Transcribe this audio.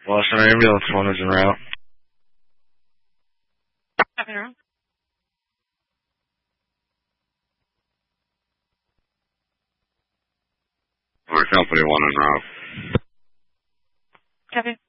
Boston ambulance 1 is en route. Copy, route. Our company 1 en route. Copy.